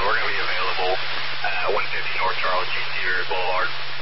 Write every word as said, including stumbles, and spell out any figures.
we're going to be available uh, one fifty North Charles G. Theater Boulevard.